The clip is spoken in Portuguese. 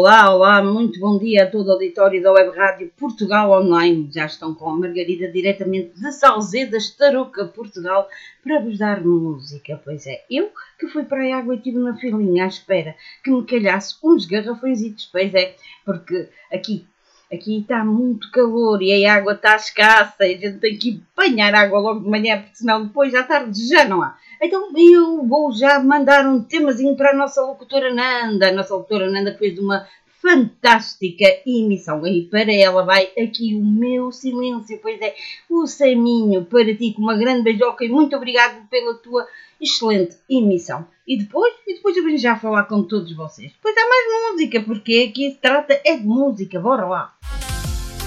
Olá, olá, muito bom dia a todo o auditório da Web Rádio Portugal Online. Já estão com a Margarida diretamente de Salzedas, Tarouca, Portugal, para vos dar música. Pois é, eu que fui para a água e estive na filinha à espera que me calhasse uns garrafõezitos. Pois é, porque aqui está muito calor e a água está escassa e a gente tem que apanhar água logo de manhã, porque senão depois à tarde já não há. Então eu vou já mandar um temazinho para a nossa locutora Nanda. A nossa locutora Nanda que fez uma fantástica emissão. E para ela vai aqui o meu silêncio. Pois é, o Saminho para ti com uma grande beijoca e muito obrigado pela tua excelente emissão. E depois eu venho já falar com todos vocês. Pois há mais música, porque aqui se trata é de música. Bora lá!